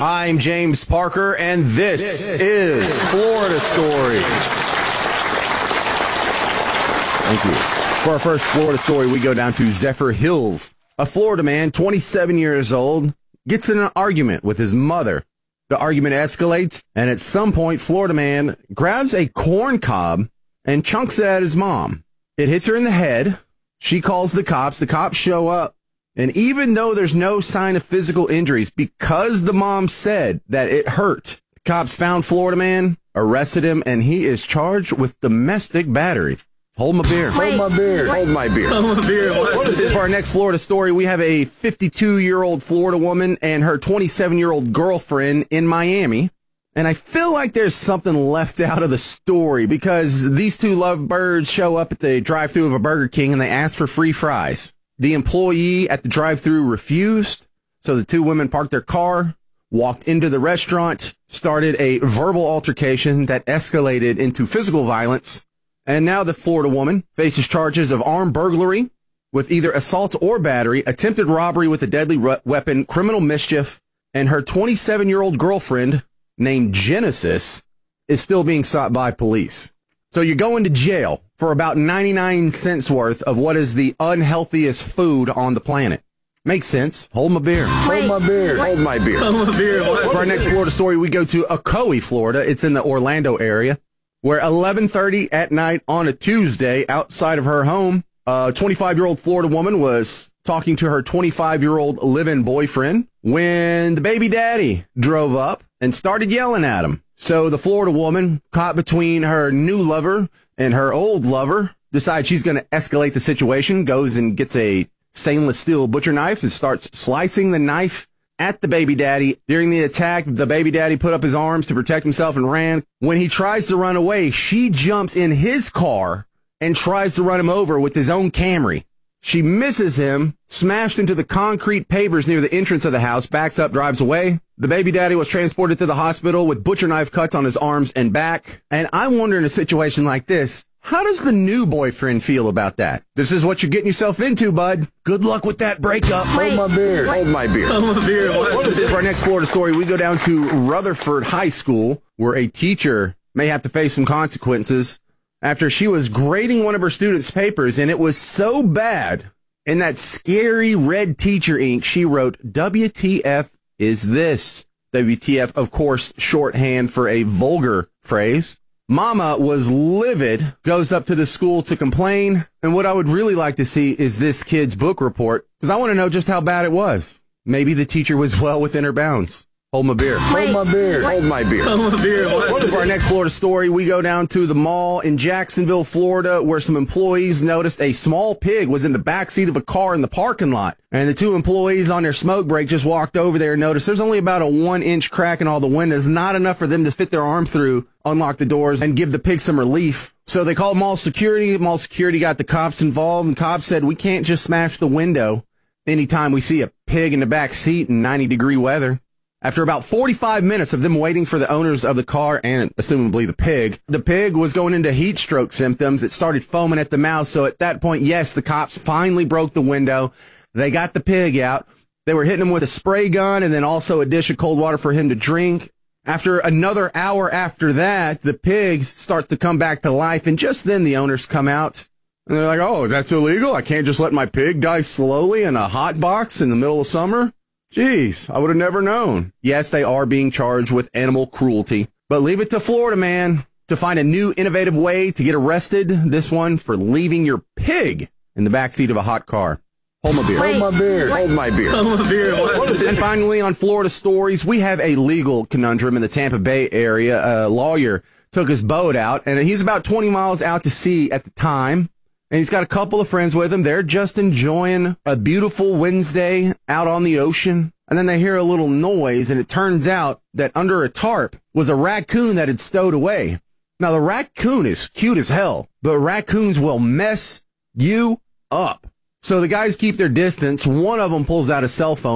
I'm James Parker, and this is Florida Story. Thank you. For our first Florida story, we go down to Zephyr Hills. A Florida man, 27 years old, gets in an argument with his mother. The argument escalates, and at some point, Florida man grabs a corn cob and chunks it at his mom. It hits her in the head. She calls the cops. The cops show up. And even though there's no sign of physical injuries, because the mom said that it hurt, the cops found Florida man, arrested him, and he is charged with domestic battery. Hold my beer. Hold my beer. Hold my beer. Hold my beer. For our next Florida story, we have a 52-year-old Florida woman and her 27-year-old girlfriend in Miami. And I feel like there's something left out of the story because these two lovebirds show up at the drive-thru of a Burger King and they ask for free fries. The employee at the drive-thru refused, so the two women parked their car, walked into the restaurant, started a verbal altercation that escalated into physical violence, and now the Florida woman faces charges of armed burglary with either assault or battery, attempted robbery with a deadly weapon, criminal mischief, and her 27-year-old girlfriend, named Genesis, is still being sought by police. So you're going to jail for about 99 cents worth of what is the unhealthiest food on the planet. Makes sense. Hold my beer. Hold my beer. Hold my beer. Hold my beer. For our next Florida story, we go to Ocoee, Florida. It's in the Orlando area, where 11:30 at night on a Tuesday outside of her home, a 25-year-old Florida woman was talking to her 25-year-old live-in boyfriend when the baby daddy drove up and started yelling at him. So the Florida woman, caught between her new lover and her old lover, decides she's going to escalate the situation, goes and gets a stainless steel butcher knife and starts slicing the knife at the baby daddy. During the attack, the baby daddy put up his arms to protect himself and ran. When he tries to run away, she jumps in his car and tries to run him over with his own Camry. She misses him, smashed into the concrete pavers near the entrance of the house, backs up, drives away. The baby daddy was transported to the hospital with butcher knife cuts on his arms and back. And I wonder, in a situation like this, how does the new boyfriend feel about that? This is what you're getting yourself into, bud. Good luck with that breakup. Hold my beer. Hold my beer. Hold my beer. For our next Florida story, we go down to Rutherford High School, where a teacher may have to face some consequences after she was grading one of her students' papers, and it was so bad, in that scary red teacher ink, she wrote, "WTF is this?" WTF, of course, shorthand for a vulgar phrase. Mama was livid, goes up to the school to complain, and what I would really like to see is this kid's book report, because I want to know just how bad it was. Maybe the teacher was well within her bounds. Hold my beer. Hold my beer. Hold my beer. Hold my beer. For our next Florida story, we go down to the mall in Jacksonville, Florida, where some employees noticed a small pig was in the backseat of a car in the parking lot. And the two employees on their smoke break just walked over there and noticed there's only about a 1-inch crack in all the windows, not enough for them to fit their arm through, unlock the doors, and give the pig some relief. So they called mall security. Mall security got the cops involved, and cops said, we can't just smash the window anytime we see a pig in the back seat in 90-degree weather. After about 45 minutes of them waiting for the owners of the car and assumably the pig was going into heat stroke symptoms. It started foaming at the mouth. So at that point, yes, the cops finally broke the window. They got the pig out. They were hitting him with a spray gun and then also a dish of cold water for him to drink. After another hour after that, the pig starts to come back to life. And just then the owners come out and they're like, oh, that's illegal. I can't just let my pig die slowly in a hot box in the middle of summer. Jeez, I would have never known. Yes, they are being charged with animal cruelty, but leave it to Florida man to find a new innovative way to get arrested. This one for leaving your pig in the backseat of a hot car. Hold my beer. Hold my beer. Hold my beer. Hold my beer. And finally, on Florida Stories, we have a legal conundrum in the Tampa Bay area. A lawyer took his boat out, and he's about 20 miles out to sea at the time. And he's got a couple of friends with him. They're just enjoying a beautiful Wednesday out on the ocean. And then they hear a little noise, and it turns out that under a tarp was a raccoon that had stowed away. Now, the raccoon is cute as hell, but raccoons will mess you up. So the guys keep their distance. One of them pulls out a cell phone.